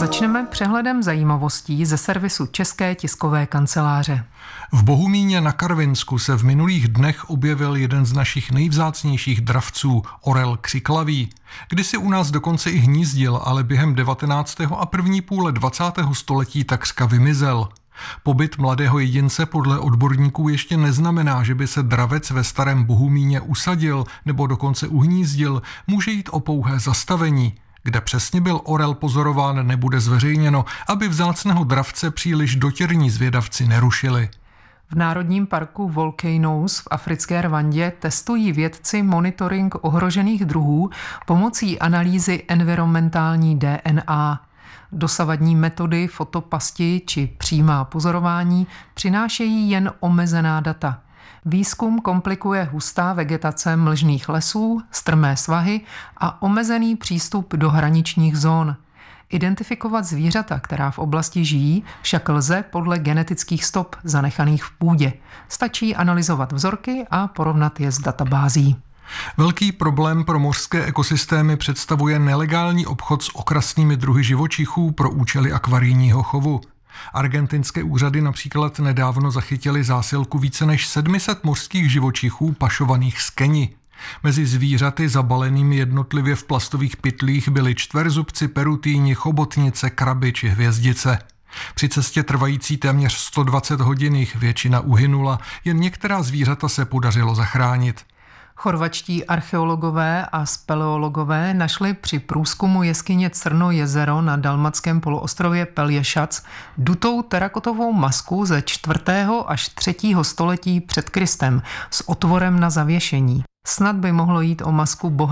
Začneme přehledem zajímavostí ze servisu České tiskové kanceláře. V Bohumíně na Karvinsku se v minulých dnech objevil jeden z našich nejvzácnějších dravců, orel křiklavý. Kdysi u nás dokonce i hnízdil, ale během 19. a první půle 20. století takřka vymizel. Pobyt mladého jedince podle odborníků ještě neznamená, že by se dravec ve Starém Bohumíně usadil nebo dokonce uhnízdil, může jít o pouhé zastavení. Kde přesně byl orel pozorován, nebude zveřejněno, aby vzácného dravce příliš dotěrní zvědavci nerušili. V Národním parku Volcanoes v africké Rwandě testují vědci monitoring ohrožených druhů pomocí analýzy environmentální DNA. Dosavadní metody fotopasti či přímá pozorování přinášejí jen omezená data. Výzkum komplikuje hustá vegetace mlžných lesů, strmé svahy a omezený přístup do hraničních zón. Identifikovat zvířata, která v oblasti žijí, však lze podle genetických stop zanechaných v půdě. Stačí analyzovat vzorky a porovnat je s databází. Velký problém pro mořské ekosystémy představuje nelegální obchod s okrasnými druhy živočichů pro účely akvarijního chovu. Argentinské úřady například nedávno zachytily zásilku více než 700 mořských živočichů pašovaných z Keni. Mezi zvířaty zabalenými jednotlivě v plastových pytlích byly čtverzubci, perutýni, chobotnice, kraby či hvězdice. Při cestě trvající téměř 120 hodin jich většina uhynula, jen některá zvířata se podařilo zachránit. Chorvatští archeologové a speleologové našli při průzkumu jeskyně Crno jezero na dalmatském poloostrově Pelješac dutou terakotovou masku ze 4. až 3. století před Kristem s otvorem na zavěšení. Snad by mohlo jít o masku boha